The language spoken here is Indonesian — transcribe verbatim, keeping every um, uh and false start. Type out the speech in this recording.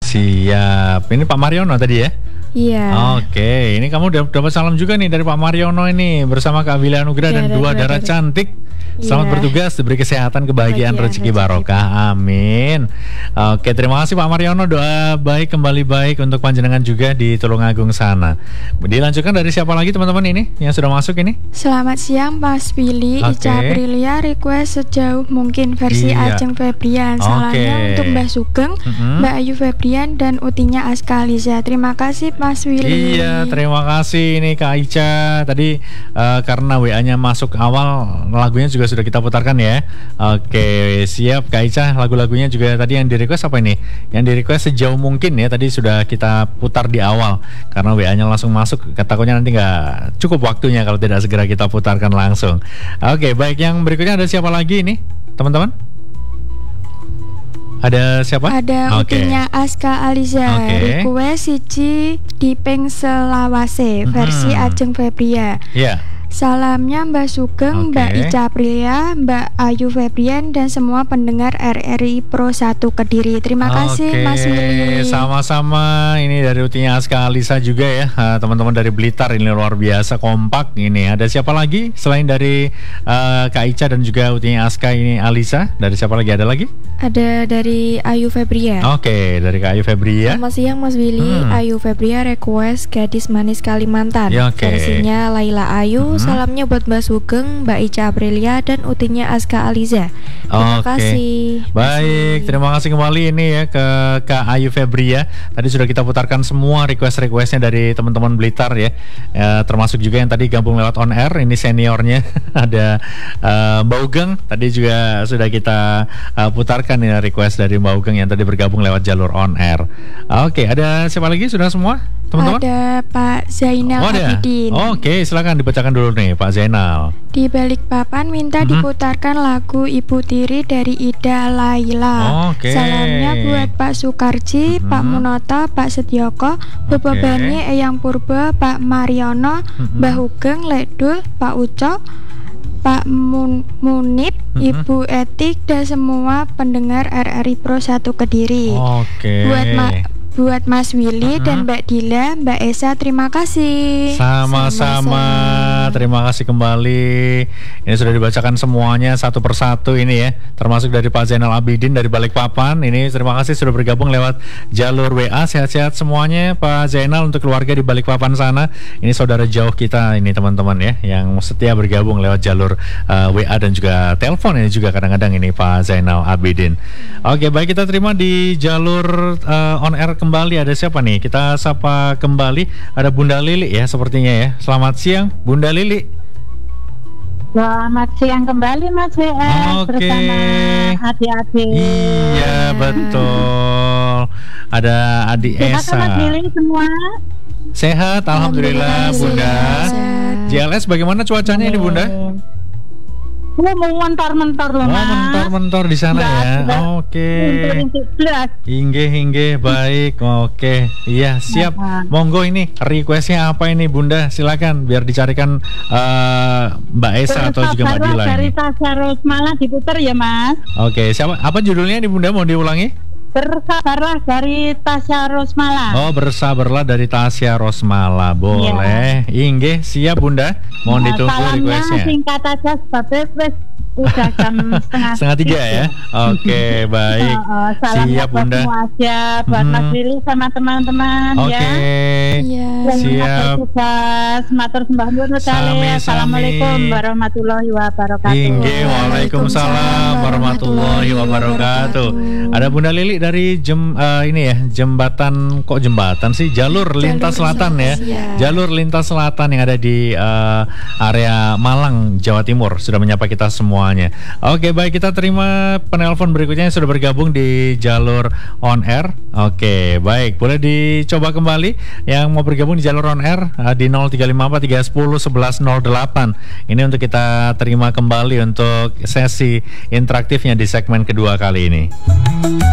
Siap. Ini Pak Mariono tadi ya? Iya. Oke, ini kamu udah dapat salam juga nih dari Pak Mariono ini bersama Kak Willy Anugrah dan dua darah cantik. Selamat Iya. bertugas, diberi kesehatan, kebahagiaan, Kebahagiaan, rezeki rezeki. barokah. Amin. Oke, terima kasih Pak Mariono. Doa baik kembali baik untuk panjenengan juga di Tulungagung sana. Dilanjutkan dari siapa lagi teman-teman ini yang sudah masuk ini? Selamat siang Mas Billy, Oke. Ica Aprilia request sejauh mungkin versi Iya. Ajeng Febrian. Salamnya Oke. untuk Mbah Sugeng, Mm-mm. Mbak Ayu Febrian dan utinya Aska Aliza. Terima kasih Mas Willy. Iya, terima kasih ini Kak Ica. Tadi eh, karena W A-nya masuk awal, lagunya juga sudah kita putarkan ya. Oke, siap Kak Ica. Lagu-lagunya juga tadi yang di request apa ini? Yang di request sejauh mungkin ya. Tadi sudah kita putar di awal karena W A-nya langsung masuk. Takutnya nanti nggak cukup waktunya kalau tidak segera kita putarkan langsung. Oke, baik. Yang berikutnya ada siapa lagi ini, teman-teman? Ada siapa? Ada Oke. utinya Aska Aliza. Oke. Request siji Dipeng Selawase versi Mhm. Ajeng Febrian. Ya. Salamnya Mbak Sugeng, Oke. Mbak Ica Aprilia, Mbak Ayu Febrian dan semua pendengar R R I Pro satu Kediri. Terima kasih Oke, Mas Willy. sama-sama. Ini dari utinya Aska Alisa juga ya, eh, teman-teman dari Blitar. Ini luar biasa kompak ini. Ada siapa lagi selain dari eh, Kak Ica dan juga utinya Aska ini Alisa? Dari siapa lagi? Ada lagi? Ada dari Ayu Febrian. Oke, dari Kak Ayu Febria. Selamat siang Mas Willy. Hmm. Ayu Febria request Gadis Manis Kalimantan. Ya, oke. Versinya Laila Ayu. Hmm. Salamnya buat Mbak Sugeng, Mbak Ica Aprilia dan utinya Aska Aliza. Terima Oke. kasih. Baik, terima kasih kembali ini ya ke Kak Ayu Febria. Tadi sudah kita putarkan semua request-requestnya dari teman-teman Blitar ya. Ya, termasuk juga yang tadi gabung lewat on air. Ini seniornya ada eh, Mbak Ugeng. Tadi juga sudah kita eh, putarkan ya request dari Mbak Ugeng yang tadi bergabung lewat jalur on air. Oke, ada siapa lagi? Sudah semua, teman-teman? Ada Pak Zainal Oh, ada. Abidin. Oke, silakan dibacakan dulu nih Pak Zainal. Di Balikpapan minta Mhm. diputarkan lagu Ibu Tiri dari Ida Laila. Oke. Salamnya buat Pak Sukarji, Mhm. Pak Munoto, Pak Setioko, Bapak Oke. Bani, Eyang Purba, Pak Mariono, Mhm. Mbah Hugeng, Ledul, Pak Uco, Pak Mun Munib, Mhm. Ibu Etik dan semua pendengar R R I Pro satu Kediri. Oke. Buat Ma- buat Mas Willy Mhm. dan Mbak Dila, Mbak Esa, terima kasih. Sama-sama, terima kasih kembali. Ini sudah dibacakan semuanya satu persatu ini ya, termasuk dari Pak Zainal Abidin dari Balikpapan. Ini terima kasih sudah bergabung lewat jalur W A. Sehat-sehat semuanya Pak Zainal untuk keluarga di Balikpapan sana. Ini saudara jauh kita ini teman-teman ya, yang setia bergabung lewat jalur uh, W A dan juga telepon ini juga kadang-kadang ini Pak Zainal Abidin. Oke, baik, kita terima di jalur uh, on air kembali. Ada siapa nih? Kita sapa kembali. Ada Bunda Lili ya sepertinya ya. Selamat siang Bunda Lili. Selamat siang kembali Mas W S Oke. bersama adik-adik. Iya betul. Ada Adi Sehat Esa. Mas Billy semua. Sehat, alhamdulillah, Bunda. Sehat. J L S bagaimana cuacanya ini Bunda? Oh, mau mentor-mentor loh Oh, Mas. mentor-mentor di sana Sudah- ya. sudah Oke. rintik-rintik belas. Inggih, inggih, baik. Oke. Iya, siap. Nah. Monggo ini requestnya apa ini Bunda? Silakan biar dicarikan eh, Mbak Esa atau juga Mbak Bersabarlah Dila dari ini. Tasya Rosmala diputar ya Mas. Oke, siapa? Apa judulnya ini Bunda? Mau diulangi? Bersabarlah dari Tasya Rosmala. Oh, bersabarlah dari Tasya Rosmala. Boleh. Inggih, siap Bunda. Mohon Nah, ditunggu salamnya requestnya. singkat aja sebabnya wes udah jam setengah Setengah tiga ya. Oke, baik. Oh, oh, salam Siap buat Bunda. semua aja buat Mhm. Mas Willy sama teman-teman Oke. ya. Iya. Yang Siap. bertugas matur sembah nuwun Sami, sekali. sami. Assalamualaikum warahmatullahi wabarakatuh. Inggih, waalaikumsalam warahmatullahi wabarakatuh. Ada Bunda Lili dari jem eh, ini ya, jembatan kok jembatan sih jalur lintas selatan ya. Iya. Jalur lintas selatan yang ada di eh, area Malang, Jawa Timur sudah menyapa kita semuanya. Oke, baik, kita terima penelpon berikutnya yang sudah bergabung di jalur on air. Oke, baik, boleh dicoba kembali yang mau bergabung di jalur on air eh, di nol tiga lima empat tiga satu nol satu satu nol delapan. Ini untuk kita terima kembali untuk sesi interaktifnya di segmen kedua kali ini.